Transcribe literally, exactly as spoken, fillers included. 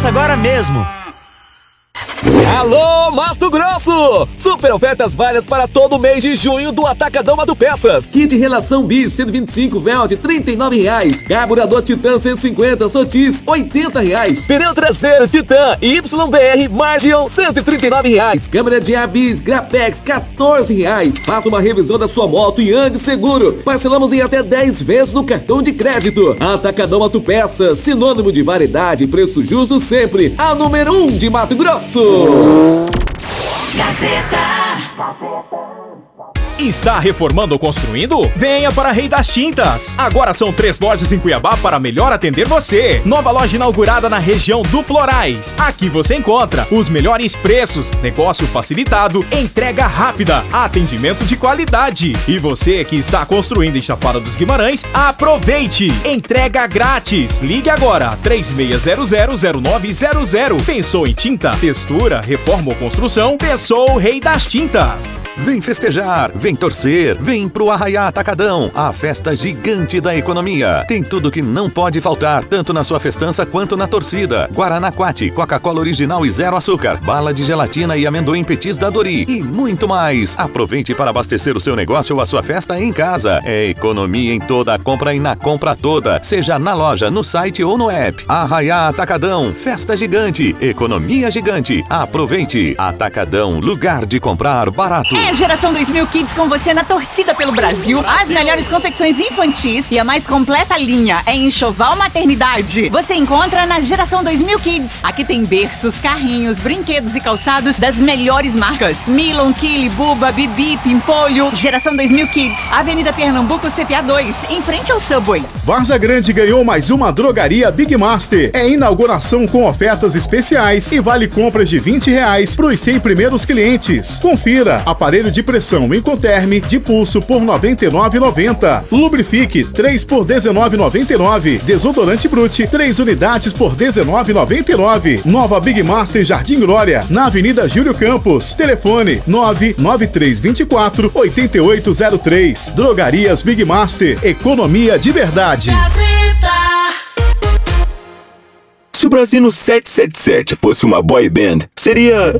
Peça agora mesmo. Alô, Mato Grosso! Super ofertas várias para todo mês de junho do Atacadão Mato Peças. Kit Relação Bis cento e vinte e cinco Velt trinta e nove reais. Carburador Titan cento e cinquenta Sotis oitenta reais. Pneu traseiro Titan Y B R Margion cento e trinta e nove reais. Câmera de ar Bis Grapex quatorze reais. Faça uma revisão da sua moto e ande seguro. Parcelamos em até dez vezes no cartão de crédito. Atacadão Mato Peças, sinônimo de variedade e preço justo sempre. A número um de Mato Grosso. Gazeta. Está reformando ou construindo? Venha para Rei das Tintas. Agora são três lojas em Cuiabá para melhor atender você. Nova loja inaugurada na região do Florais. Aqui você encontra os melhores preços, negócio facilitado, entrega rápida, atendimento de qualidade. E você que está construindo em Chapada dos Guimarães, aproveite! Entrega grátis. Ligue agora, três seis zero zero zero nove zero zero. Pensou em tinta, textura, reforma ou construção? Pensou Rei das Tintas. Vem festejar, vem torcer, vem pro Arraiá Atacadão, a festa gigante da economia. Tem tudo que não pode faltar, tanto na sua festança quanto na torcida. Guaraná Quati, Coca-Cola original e zero açúcar, bala de gelatina e amendoim petis da Dori e muito mais. Aproveite para abastecer o seu negócio ou a sua festa em casa. É economia em toda a compra e na compra toda, seja na loja, no site ou no app. Arraiá Atacadão, festa gigante, economia gigante. Aproveite. Atacadão, lugar de comprar barato. É Geração dois mil Kids com você na torcida pelo Brasil. As melhores confecções infantis e a mais completa linha é enxoval maternidade. Você encontra na Geração dois mil Kids. Aqui tem berços, carrinhos, brinquedos e calçados das melhores marcas. Milon, Kili, Buba, Bibi, Pimpolho. Geração dois mil Kids. Avenida Pernambuco, C P A dois, em frente ao Subway. Várzea Grande ganhou mais uma drogaria Big Master. É inauguração com ofertas especiais e vale compras de vinte reais para os cem primeiros clientes. Confira. Aparelho de pressão Incoterm de pulso por noventa e nove reais e noventa centavos. Lubrifique três por dezenove reais e noventa e nove centavos. Desodorante Brute três unidades por dezenove reais e noventa e nove centavos. Nova Big Master Jardim Glória, na Avenida Júlio Campos. Telefone nove nove três dois quatro oito oito zero três. Drogarias Big Master, economia de verdade. Se o Brasil sete sete sete fosse uma boy band, seria